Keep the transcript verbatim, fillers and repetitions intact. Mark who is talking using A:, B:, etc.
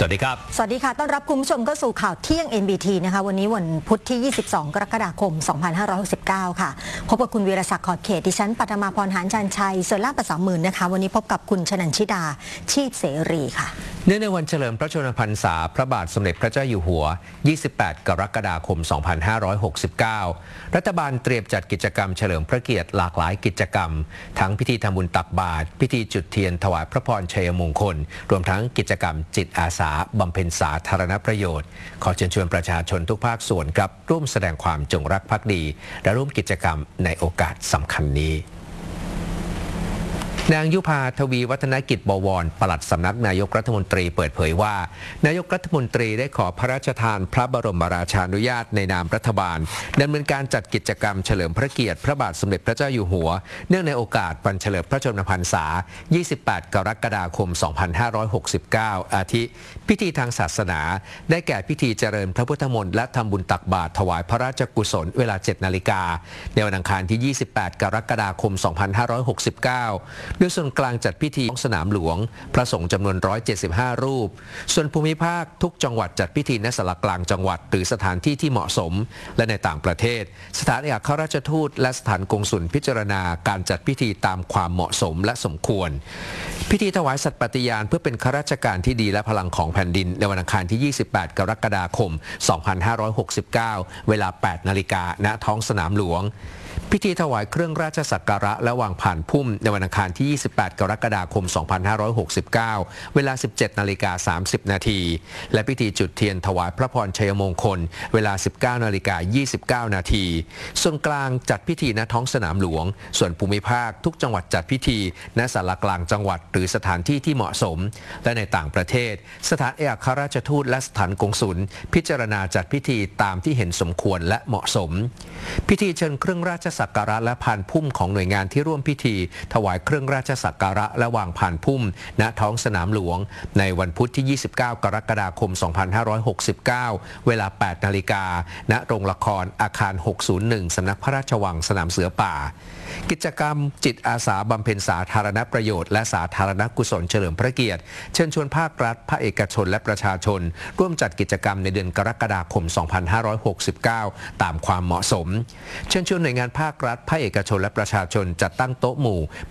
A: วัสดีครับ
B: สวัสดีค่ะต้อนรับคุณผู้ชมเข้าสู่ข่าวเที่ยง เอ็น บี ที นะคะวันนี้วันพุธที่ยี่สิบสองกรกฎาคมสองพันห้าร้อยหกสิบเก้าค่ะพบกับคุณวีรศักดิ์ขอดเขตดิฉันปัทมาพรหานจันชัยส่วนล่าภาษาหมื่นนะคะวันนี้พบกับคุณชนันชิดาชีพเสรีค่ะ
A: เนื่องในวันเฉลิมพระชนมพรรษาพระบาทสมเด็จพระเจ้าอยู่หัวยี่สิบแปดกรกฎาคมสองพันห้าร้อยหกสิบเก้ารัฐบาลเตรียมจัดกิจกรรมเฉลิมพระเกียรติหลากหลายกิจกรรมทั้งพิธีทำบุญตักบาตรพิธีจุดเทียนถวายพระพรชัยมงคลรวมทั้งกิจกรรมจิตอาสาบำเพ็ญสาธารณประโยชน์ขอเชิญชวนประชาชนทุกภาคส่วนครับร่วมแสดงความจงรักภักดีและร่วมกิจกรรมในโอกาสสำคัญนี้นางยุพาทวีวัฒนกิจบวรปลัดสำนักนายกรัฐมนตรีเปิดเผยว่านายกรัฐมนตรีได้ขอพระราชทานพระบรมราชานุญาตในนามรัฐบาลดำเนินการจัดกิจกรรมเฉลิมพระเกียรติพระบาทสมเด็จพระเจ้าอยู่หัวเนื่องในโอกาสวันเฉลิมพระชนมพรรษายี่สิบแปดกรกฎาคมสองพันห้าร้อยหกสิบเก้าอาทิพิธีทางศาสนาได้แก่พิธีเจริญพระพุทธมนต์และทำบุญตักบาตรถวายพระราชกุศลเวลาเจ็ดนาฬิกาในวันอังคารที่ยี่สิบแปดกรกฎาคมสองพันห้าร้อยหกสิบเก้าโดยส่วนกลางจัดพิธีท้องสนามหลวงพระสงฆ์จำนวนหนึ่งร้อยเจ็ดสิบห้ารูปส่วนภูมิภาคทุกจังหวัดจัดพิธีณศาลากลางจังหวัดหรือสถานที่ที่เหมาะสมและในต่างประเทศสถานเอกอัครราชทูตและสถานกงสุลพิจารณาการจัดพิธีตามความเหมาะสมและสมควรพิธีถวายสัตย์ปฏิญาณเพื่อเป็นข้าราชการที่ดีและพลังของแผ่นดินในวันอังคารที่ยี่สิบแปดกรกฎาคมสองพันห้าร้อยหกสิบเก้าเวลาแปดนาฬิกาณท้องสนามหลวงพิธีถวายเครื่องราชสักการะและวางผ่านพุ่มในวันอังคารที่ยี่สิบแปดกรกฎาคมสองพันห้าร้อยหกสิบเก้าเวลาสิบเจ็ดนาฬิกาสามสิบนาทีและพิธีจุดเทียนถวายพระพรชัยมงคลเวลาสิบเก้านาฬิกายี่สิบเก้านาทีส่วนกลางจัดพิธีณท้องสนามหลวงส่วนภูมิภาคทุกจังหวัดจัดพิธีณศาลากลางจังหวัดหรือสถานที่ที่เหมาะสมและในต่างประเทศสถานเอกอัครราชทูตและสถานกงสุลพิจารณาจัดพิธีตามที่เห็นสมควรและเหมาะสมพิธีเชิญเครื่องราชสักการะและพานพุ่มของหน่วยงานที่ร่วมพิธีถวายเครื่องราชสักการะและวางพานพุ่มณท้องสนามหลวงในวันพุธที่ยี่สิบเก้ากรกฎาคมสองพันห้าร้อยหกสิบเก้าเวลาแปดนาฬิกาณโรงละครอาคารหกศูนย์หนึ่งสำนักพระราชวังสนามเสือป่ากิจกรรมจิตอาสาบำเพ็ญสาธารณประโยชน์และสาธารณกุศลเฉลิมพระเกียรติเชิญชวนภาครัฐภาคเอกชนและประชาชนร่วมจัดกิจกรรมในเดือนกรกฎาคมสองพันห้าร้อยหกสิบเก้าตามความเหมาะสมเชิญชวนหน่วยงานภาครัฐภาคเอกชนและประชาชนจัดตั้งโต๊ะหมู่